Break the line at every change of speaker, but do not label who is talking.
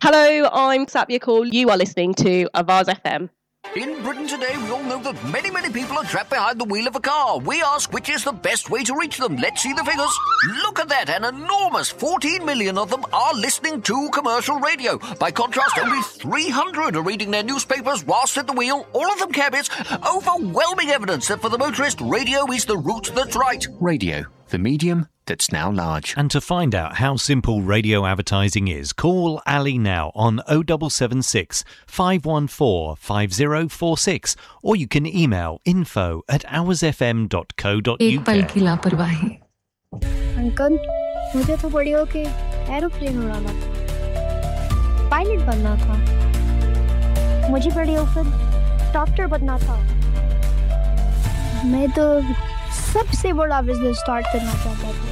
Hello, I'm Sapia Call. You are listening to Avaz FM.
In Britain today, we all know that many people are trapped behind the wheel of a car. We ask which is the best way to reach them. Let's see the figures. Look at that, an enormous 14 million of them are listening to commercial radio. By contrast, only 300 are reading their newspapers whilst at the wheel, all of them cabbies. Overwhelming evidence that for the motorist, radio is the route that's right. Radio, the medium that's now large.
And to find out how simple radio advertising is, call Ali now on 0776 514 5046, or you can email info@hoursfm.co.uk.
एक पल की लापरवाही।
Uncle, मुझे तो बड़ी होके aeroplane उड़ाना था, पायलट बनना था। मुझे बड़ी होकर डॉक्टर बनना था। मैं तो सबसे बड़ा बिजनेस स्टार्ट करना चाहता था।